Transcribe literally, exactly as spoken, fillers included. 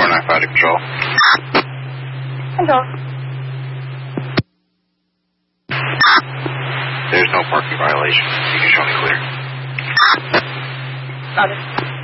nine five to control. Control. There's no parking violation. You can show me clear. Roger.